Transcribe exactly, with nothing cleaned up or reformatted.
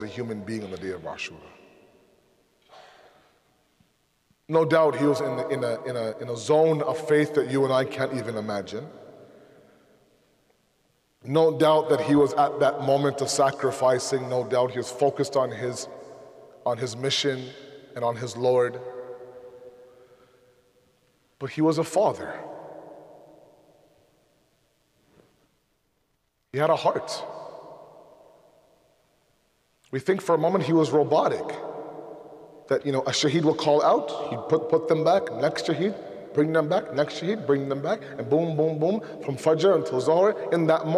a human being on the day of Ashura. No doubt he was in, in, a, in, a, in a zone of faith that you and I can't even imagine. No doubt that he was at that moment of sacrificing. No doubt he was focused on his, on his mission and on his Lord. But he was a father. He had a heart. We think for a moment he was robotic. That, you know, a shaheed will call out, he'd put, put them back, next shaheed, bring them back, next shaheed, bring them back, and boom, boom, boom, from Fajr until Zohar, in that moment.